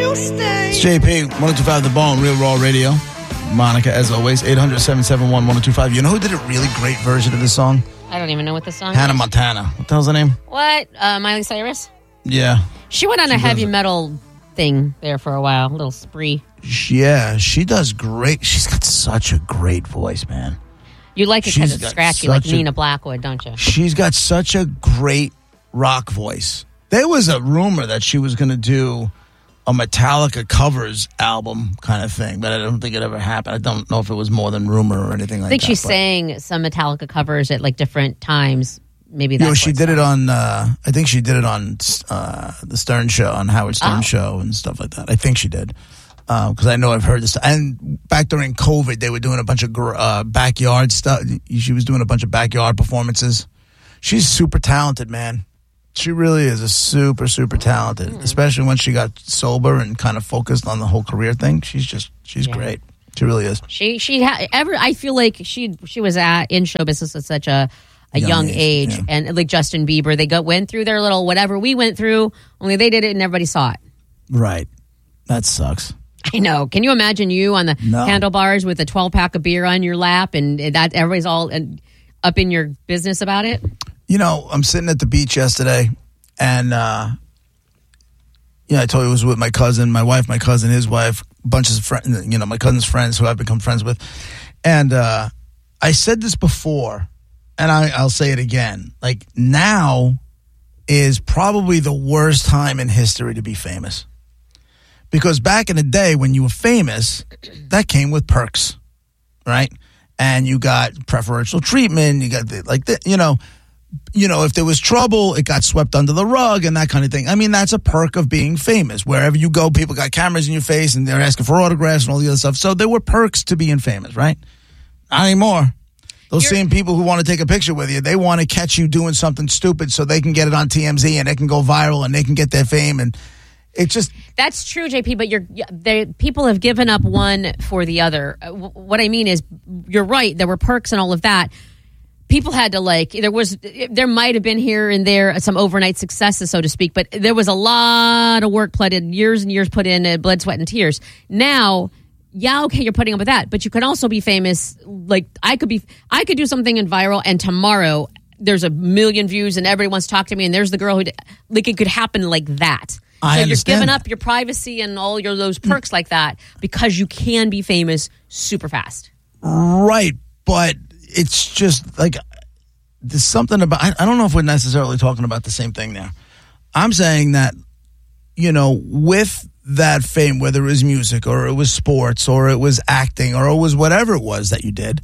It's JP, 102.5 The Bone, Real Raw Radio. Monica, as always, 800-771-1025. You know who did a really great version of this song? I don't even know what the song Hannah is. Montana. What the hell's her name? What? Miley Cyrus? Yeah. She went on a heavy metal thing there for a while, a little spree. Yeah, she does great. She's got such a great voice, man. You like it because it's scratchy, like Nina Blackwood, don't you? She's got such a great rock voice. There was a rumor that she was going to do a Metallica covers album kind of thing, but I don't think it ever happened. I don't know if it was more than rumor or anything like that. I think she sang some Metallica covers at like different times. Maybe that's she did it on. I think she did it on the Stern Show, on Howard Stern Show, and stuff like that. I think she did because I know I've heard this. And back during COVID, they were doing a bunch of backyard stuff. She was doing a bunch of backyard performances. She's super talented, man. She really is a super, super talented, especially when she got sober and kind of focused on the whole career thing. She's great. She really is. I feel like she was in show business at such a young age. Yeah. And like Justin Bieber, they went through their little whatever we went through, only they did it and everybody saw it. Right. That sucks. I know. Can you imagine you on the handlebars with a 12-pack of beer on your lap and that everybody's all up in your business about it? You know, I'm sitting at the beach yesterday, and I told you I was with my cousin, my wife, my cousin, his wife, bunches of friends, my cousin's friends who I've become friends with. And I said this before, and I'll say it again. Like, now is probably the worst time in history to be famous. Because back in the day when you were famous, that came with perks, right? And you got preferential treatment, you got if there was trouble, it got swept under the rug and that kind of thing. I mean, that's a perk of being famous. Wherever you go, people got cameras in your face and they're asking for autographs and all the other stuff. So there were perks to being famous, right? Not anymore. Those same people who want to take a picture with you, they want to catch you doing something stupid so they can get it on TMZ and it can go viral and they can get their fame. And it just... That's true, JP, but people have given up one for the other. What I mean is, you're right, there were perks and all of that. People had to there might have been here and there some overnight successes, so to speak, but there was a lot of work put in, years and years put in, blood, sweat, and tears. Now, you're putting up with that, but you can also be famous. Like I could do something in viral, and tomorrow there's 1 million views, and everybody wants to talk to me, and there's the girl who it could happen like that. I understand. You're giving up your privacy and all those perks like that because you can be famous super fast. Right, but it's just like there's something about... I don't know if we're necessarily talking about the same thing there. I'm saying that, with that fame, whether it was music or it was sports or it was acting or it was whatever it was that you did,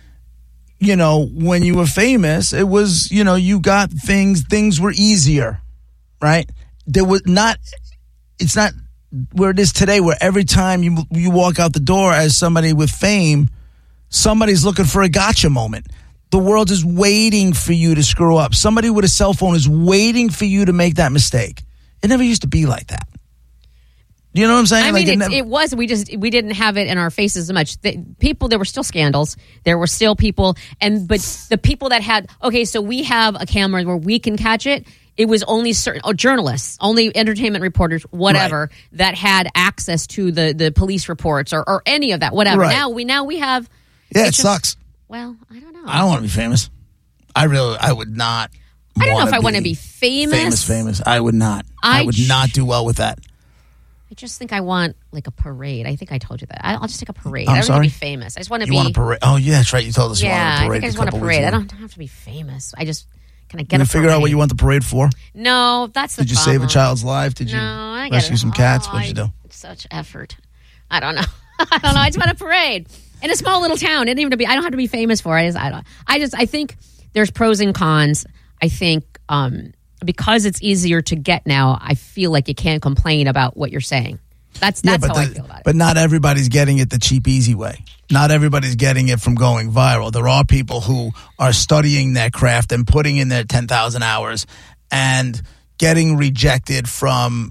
when you were famous, it was, you got things were easier, right? There was not... It's not where it is today, where every time you walk out the door as somebody with fame, somebody's looking for a gotcha moment. The world is waiting for you to screw up. Somebody with a cell phone is waiting for you to make that mistake. It never used to be like that. Do you know what I'm saying? I mean, it was. We didn't have it in our faces as much. There were still scandals. There were still people, but the people that had, so we have a camera where we can catch it. It was only certain journalists, only entertainment reporters, whatever, that had access to the police reports or any of that, whatever. Right. Now we have. Yeah, it sucks. Well, I don't know. I don't want to be famous. I would not. I don't know if I want to be famous. Famous. I would not. I would not do well with that. I just think I want like a parade. I think I told you that. I'll just take a parade. I don't want to be famous. I just want to be. You want a parade? Oh, yeah, that's right. You told us you wanted a parade. I think I just want a parade. I don't have to be famous. I just kind of get a parade. Figure out what you want the parade for? No, that's the problem. Did you save a child's life? Did you rescue some cats? What did you do? It's such effort. I don't know. I just want a parade in a small little town. I don't have to be famous for it. I think there's pros and cons. I think because it's easier to get now, I feel like you can't complain about what you're saying. That's how I feel about it. But not everybody's getting it the cheap, easy way. Not everybody's getting it from going viral. There are people who are studying their craft and putting in their 10,000 hours and getting rejected from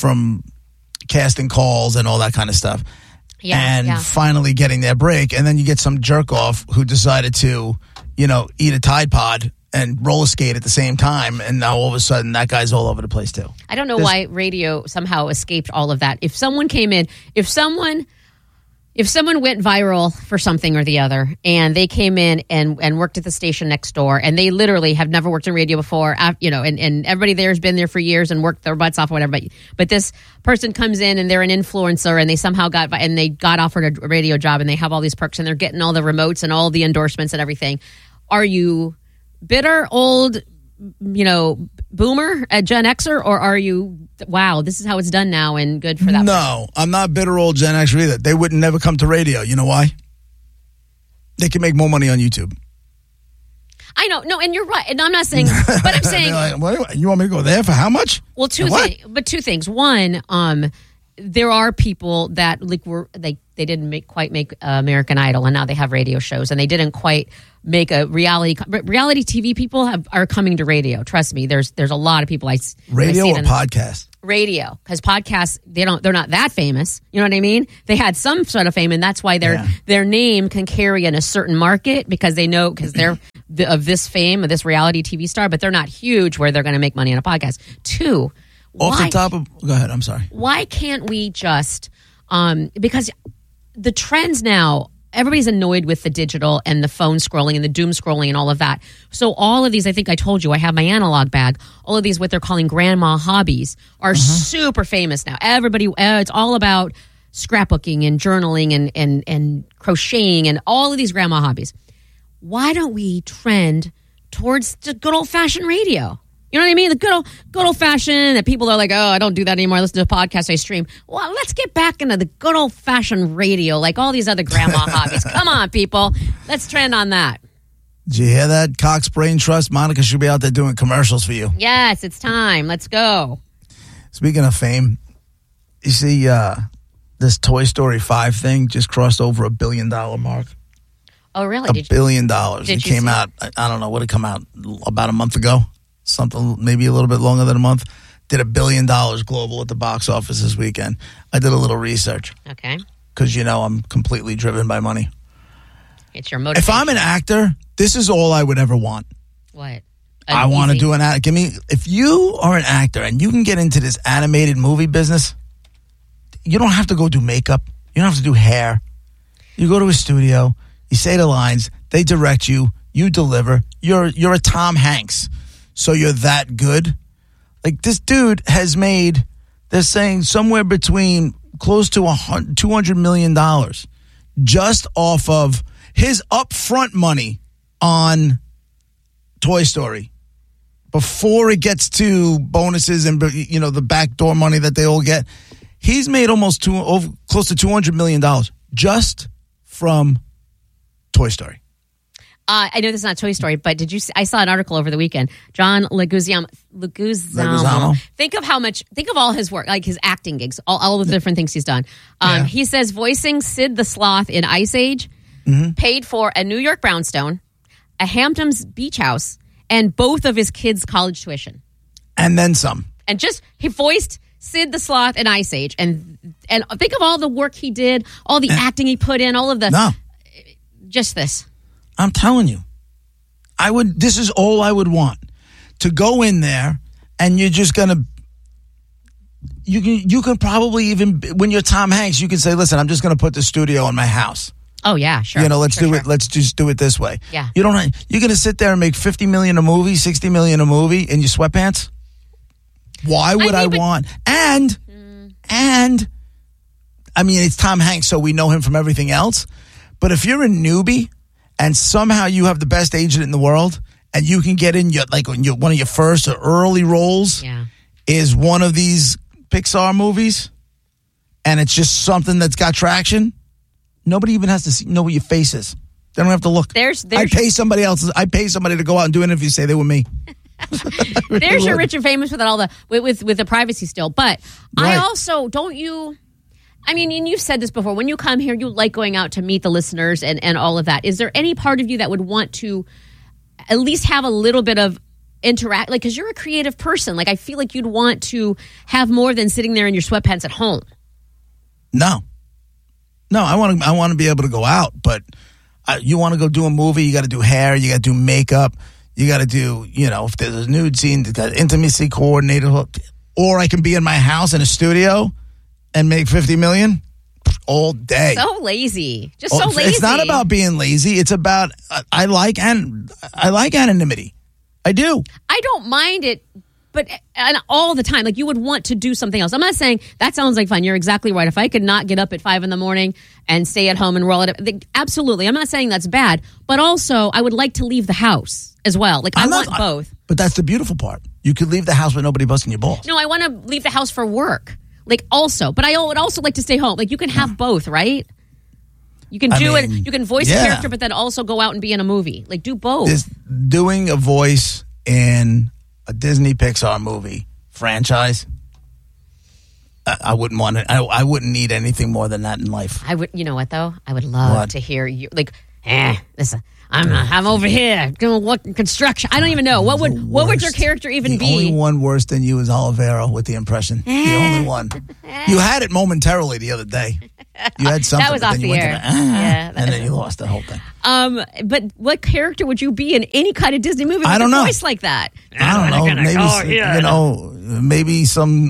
casting calls and all that kind of stuff. Finally getting their break. And then you get some jerk off who decided to, eat a Tide Pod and roller skate at the same time, and now all of a sudden that guy's all over the place too. I don't know why radio somehow escaped all of that. If someone came in, if someone went viral for something or the other, and they came in and worked at the station next door, and they literally have never worked in radio before, and everybody there has been there for years and worked their butts off or whatever, but this person comes in and they're an influencer and they somehow got offered a radio job and they have all these perks and they're getting all the remotes and all the endorsements and everything. Are you bitter, old, boomer, a Gen Xer, or are you, wow, this is how it's done now and good for that? No, I'm not bitter old Gen Xer either. They would never come to radio. You know why? They can make more money on YouTube. I know. No, and you're right. And I'm not saying, but I'm saying. Like, what, you want me to go there for how much? Well, two things. One, there are people that they didn't quite make American Idol, and now they have radio shows, and they didn't quite make a reality TV. People are coming to radio. Trust me, there's a lot of people. Radio or podcast? Radio, because podcasts they're not that famous. You know what I mean? They had some sort of fame, and that's why their name can carry in a certain market because they're of this fame of this reality TV star, but they're not huge where they're going to make money on a podcast. Two. Go ahead, I'm sorry. Why can't we just, because the trends now, everybody's annoyed with the digital and the phone scrolling and the doom scrolling and all of that. So all of these, I think I told you, I have my analog bag. All of these, what they're calling grandma hobbies, are super famous now. Everybody, it's all about scrapbooking and journaling and crocheting and all of these grandma hobbies. Why don't we trend towards the good old-fashioned radio? You know what I mean? The good old-fashioned, that people are like, oh, I don't do that anymore. I listen to a podcast, I stream. Well, let's get back into the good old-fashioned radio, like all these other grandma hobbies. Come on, people. Let's trend on that. Did you hear that? Cox Brain Trust. Monica should be out there doing commercials for you. Yes, it's time. Let's go. Speaking of fame, you see this Toy Story 5 thing just crossed over $1 billion mark. Oh, really? $1 billion. It came out, I don't know, what it come out about a month ago? Something, maybe a little bit longer than a month. Did $1 billion global at the box office this weekend. I did a little research. Okay. Because, I'm completely driven by money. It's your motivation. If I'm an actor, this is all I would ever want. What? I want to do an act. If you are an actor and you can get into this animated movie business, you don't have to go do makeup. You don't have to do hair. You go to a studio, you say the lines, they direct you, you deliver. You're a Tom Hanks. So you're that good. Like, this dude has made, they're saying somewhere between close to $200 million just off of his upfront money on Toy Story before it gets to bonuses and, the backdoor money that they all get. He's made close to $200 million just from Toy Story. I know this is not Toy Story, but did you see, I saw an article over the weekend. John Leguizamo. Think of all his work, like his acting gigs, all the different things he's done. He says voicing Sid the Sloth in Ice Age paid for a New York brownstone, a Hamptons beach house, and both of his kids' college tuition. And then some. And he voiced Sid the Sloth in Ice Age. And think of all the work he did, all the acting he put in, all of the... No. Just this. I'm telling you, this is all I would want, to go in there and you're just going to, you can probably even, when you're Tom Hanks, you can say, listen, I'm just going to put the studio in my house. Oh yeah, sure. Let's just do it this way. Yeah. You're going to sit there and make $50 million a movie, $60 million a movie in your sweatpants? Why would I want? And it's Tom Hanks, so we know him from everything else. But if you're a newbie and somehow you have the best agent in the world and you can get in one of your first or early roles is one of these Pixar movies, and it's just something that's got traction, nobody even has to know what your face is. They don't have to look. I pay somebody to go out and do an interview, say they were me. There's your rich and famous with all with the privacy still. But right. I also, don't you... and you've said this before. When you come here, you like going out to meet the listeners and all of that. Is there any part of you that would want to at least have a little bit of interact? Like, because you're a creative person. Like, I feel like you'd want to have more than sitting there in your sweatpants at home. No, I want to be able to go out. But you want to go do a movie, you got to do hair, you got to do makeup. You got to do, if there's a nude scene, you got intimacy coordinator, or I can be in my house in a studio and make $50 million all day. So lazy. Just so lazy. It's not about being lazy. It's about, I like anonymity. I do. I don't mind it, but all the time. Like, you would want to do something else. I'm not saying that sounds like fun. You're exactly right. If I could not get up at 5 a.m. and stay at home and roll it, absolutely. I'm not saying that's bad, but also I would like to leave the house as well. Like, I want both. But that's the beautiful part. You could leave the house with nobody busting your balls. No, I want to leave the house for work. Like, also, but I would also like to stay home. Like, you can have both, right? You can it. You can voice a character, but then also go out and be in a movie. Like, do both. Doing a voice in a Disney Pixar movie franchise, I wouldn't want it. I wouldn't need anything more than that in life. I would. You know what though? I would love to hear you. Like, listen, I'm over here doing what construction. I don't even know what would your character even be. The only one worse than you is Olivera with the impression. The only one. You had it momentarily the other day. You had something. That was off the air. And then you lost the whole thing. But what character would you be in any kind of Disney movie? I don't know. Voice like that. I don't know. Maybe some,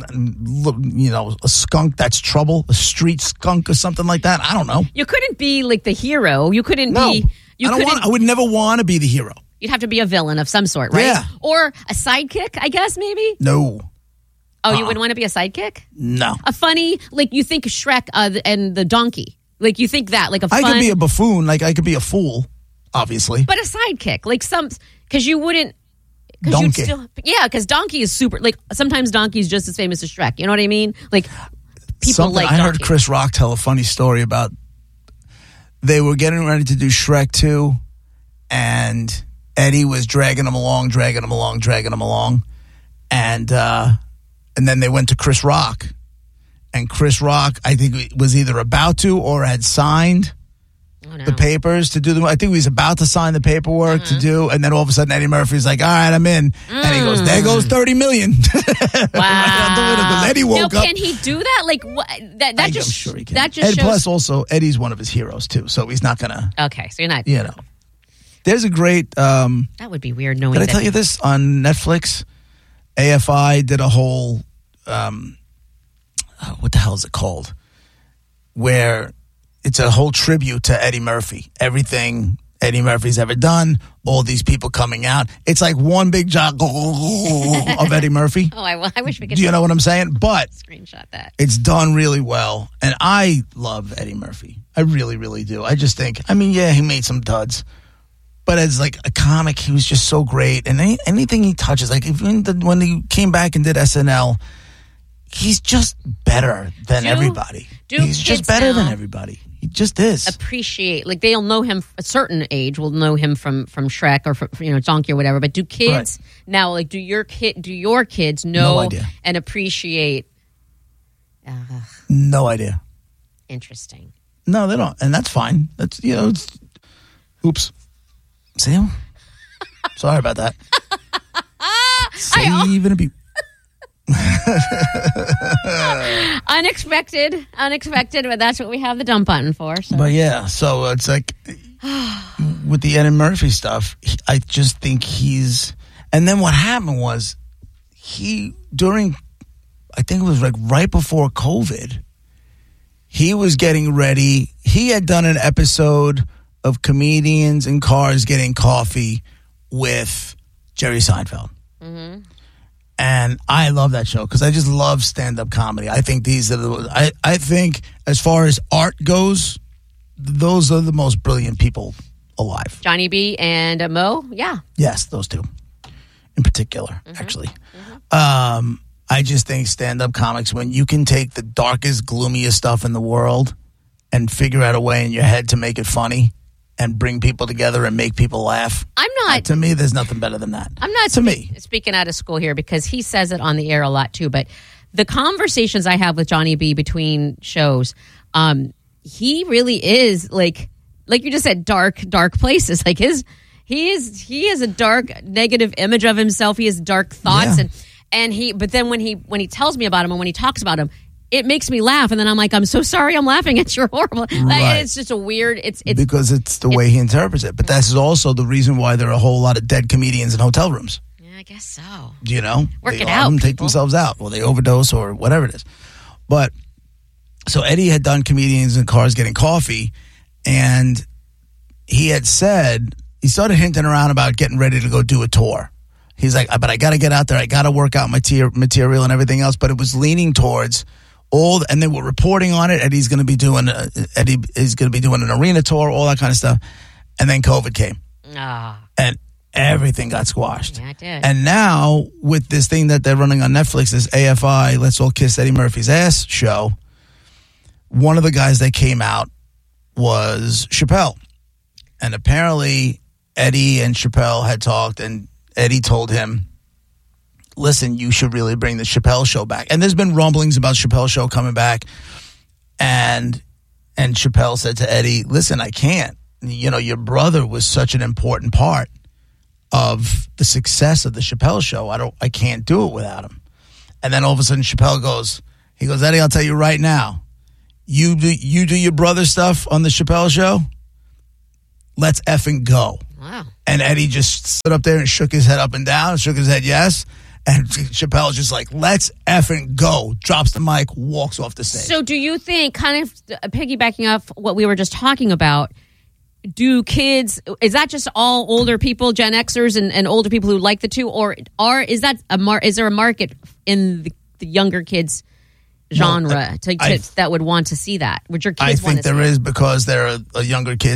a skunk that's trouble, a street skunk or something like that. I don't know. You couldn't be like the hero. You couldn't be. I would never want to be the hero. You'd have to be a villain of some sort, right? Yeah. Or a sidekick, I guess, maybe? No. Oh, you wouldn't want to be a sidekick? No. A funny, like you think Shrek and the donkey. Like you think that, like a fun. I could be a buffoon, like I could be a fool, obviously. But a sidekick, like because you wouldn't. Donkey. Because Donkey is super, like sometimes Donkey is just as famous as Shrek. You know what I mean? Like people like Donkey. I heard Chris Rock tell a funny story about they were getting ready to do Shrek 2 and Eddie was dragging him along. And then they went to Chris Rock. And Chris Rock, I think, was either about to or had signed the papers to do them. I think he was about to sign the paperwork to do. And then all of a sudden, Eddie Murphy's like, all right, I'm in. And he goes, there goes $30 million. Wow. Eddie woke up. Can he do that? Like, I'm sure he can. That just shows. Plus, also, Eddie's one of his heroes, too. So he's not going to. Okay, so you're not. There's a great. That would be weird knowing. Did I tell you this on Netflix? AFI did a whole. What the hell is it called? Where it's a whole tribute to Eddie Murphy. Everything Eddie Murphy's ever done. All these people coming out. It's like one big job of Eddie Murphy. Oh, I wish we could. Do you know what I'm saying? But screenshot that. It's done really well, and I love Eddie Murphy. I really, really do. I just think. I mean, yeah, he made some duds. But as like a comic, he was just so great. And anything he touches, like even when he came back and did SNL, he's just better than everybody. He's just better than everybody. He just is. Appreciate, like they'll know him. A certain age will know him from Shrek or from, Donkey or whatever. But do kids now? Like, do your kids know and appreciate? No idea. Interesting. No, they don't, and that's fine. That's oops. See? Sorry about that. Saving a beat. Unexpected, but that's what we have the dump button for. So. But yeah, so it's like with the Eddie Murphy stuff, I just think and then what happened was I think it was like right before COVID, he was getting ready. He had done an episode of comedians in cars getting coffee with Jerry Seinfeld. Mm-hmm. And I love that show because I just love stand-up comedy. I think I think as far as art goes, those are the most brilliant people alive. Johnny B and Mo, yeah. Yes, those two in particular, actually. Mm-hmm. I just think stand-up comics, when you can take the darkest, gloomiest stuff in the world and figure out a way in your head to make it funny and bring people together and make people laugh. To me, there's nothing better than that. I'm not speaking out of school here because he says it on the air a lot too. But the conversations I have with Johnny B between shows, he really is like you just said, dark places. Like he has a dark, negative image of himself. He has dark thoughts, but then when he tells me about him and when he talks about him, it makes me laugh, and then I'm like, I'm so sorry, I'm laughing at your horrible. Like, it's just a weird. It's because it's the way he interprets it. But that's also the reason why there are a whole lot of dead comedians in hotel rooms. Yeah, I guess so. You know, Work they it a lot out, of them take people. themselves out, or they overdose, or whatever it is. But so Eddie had done comedians in cars getting coffee, and he had said he started hinting around about getting ready to go do a tour. He's like, but I got to get out there. I got to work out my material and everything else. But it was leaning towards and they were reporting on it. Eddie is going to be doing an arena tour, all that kind of stuff. And then COVID came, and everything got squashed. Yeah, it did. And now with this thing that they're running on Netflix, this AFI, Let's All Kiss Eddie Murphy's Ass show, one of the guys that came out was Chappelle, and apparently Eddie and Chappelle had talked, and Eddie told him, listen, you should really bring the Chappelle show back. And there's been rumblings about Chappelle show coming back. And Chappelle said to Eddie, listen, I can't. You know, your brother was such an important part of the success of the Chappelle show. I can't do it without him. And then all of a sudden Chappelle goes, Eddie, I'll tell you right now, you do your brother stuff on the Chappelle show. Let's effing go. Wow. And Eddie just stood up there and shook his head up and down, shook his head yes. And Chappelle's just like, let's effing go. Drops the mic, walks off the stage. So do you think, kind of piggybacking off what we were just talking about, do kids, is that just all older people, Gen Xers and older people who like the two, or is there a market in the younger kids genre that would want to see that? Would your kids want to see I think there is, because there are younger kids